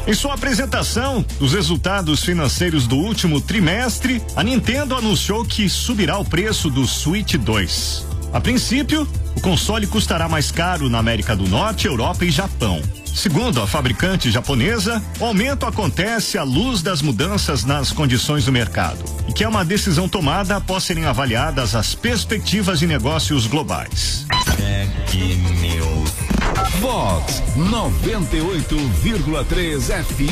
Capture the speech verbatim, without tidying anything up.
Em sua apresentação dos resultados financeiros do último trimestre, a Nintendo anunciou que subirá o preço do Switch dois. A princípio, o console custará mais caro na América do Norte, Europa e Japão. Segundo a fabricante japonesa, o aumento acontece à luz das mudanças nas condições do mercado e que é uma decisão tomada após serem avaliadas as perspectivas de negócios globais. Tech News. Vox noventa e oito vírgula três F M.